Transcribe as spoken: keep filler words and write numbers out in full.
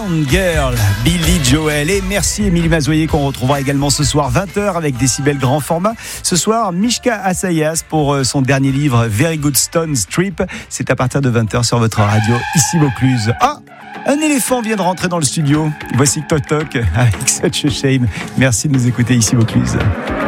Girl, Billy Joel. Et merci Émilie Mazoyer qu'on retrouvera également ce soir vingt heures avec Décibel grand format. Ce soir, Mishka Assayas pour son dernier livre Very Good Stones Trip. C'est à partir de vingt heures sur votre radio ici Vaucluse. Ah, un éléphant vient de rentrer dans le studio. Voici Toc Toc avec Such a Shame. Merci de nous écouter ici Vaucluse.